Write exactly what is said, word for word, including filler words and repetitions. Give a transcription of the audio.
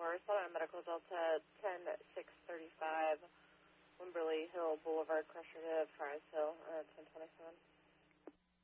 for Southern Medical Delta ten six thirty-five, Wimberley Hill Boulevard, Crusher to Fry's Hill, uh, ten twenty-seven.